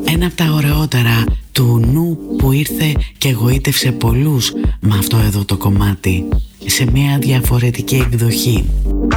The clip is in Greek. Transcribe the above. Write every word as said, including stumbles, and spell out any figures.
Ένα από τα ωραιότερα του νου που ήρθε και εγωίτευσε πολλούς με αυτό εδώ το κομμάτι, σε μια διαφορετική εκδοχή.